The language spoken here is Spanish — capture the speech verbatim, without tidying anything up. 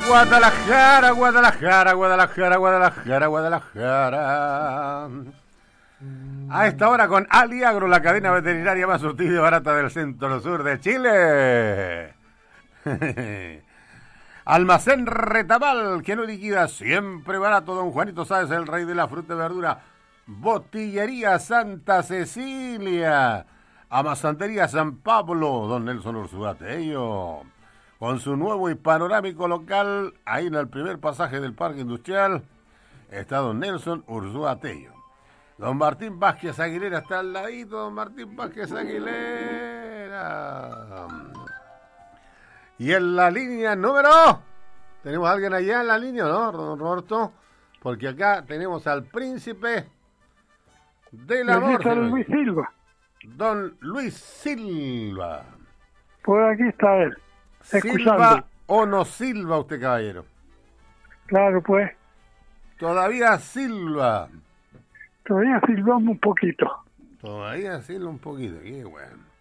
Guadalajara, Guadalajara, Guadalajara, Guadalajara, Guadalajara. A esta hora con Aliagro, la cadena veterinaria más surtida y barata del centro sur de Chile. Almacén Retamal, que no liquida, siempre barato. Don Juanito Sáez, el rey de la fruta y verdura. Botillería Santa Cecilia. Amasantería San Pablo, don Nelson Ursuateyo. Con su nuevo y panorámico local, ahí en el primer pasaje del Parque Industrial, está don Nelson Ursuateyo. Don Martín Vázquez Aguilera está al ladito, don Martín Vázquez Aguilera. Y en la línea número... ¿Tenemos a alguien allá en la línea, no, don Roberto? Porque acá tenemos al príncipe del amor. Don Luis Silva. Don Luis Silva. Por aquí está él. ¿Silva o no silva usted, caballero? Claro, pues. Todavía silva. Todavía silbamos un poquito. Todavía silba un poquito, qué bueno.